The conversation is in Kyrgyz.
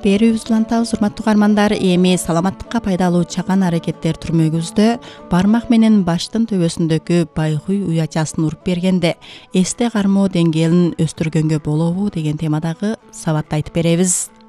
берүүбүздү улантабыз, урматтуу угармандар. Эми саламаттыкка пайдалуу чаган аракеттер түрмөгүбүздө бармак менен баштын төбөсүндөгү байгуй уячасын уруп бергенде эсте кармоо деңгээлин өстүргөнгө болобу деген темадагы сабатты айтып беребиз.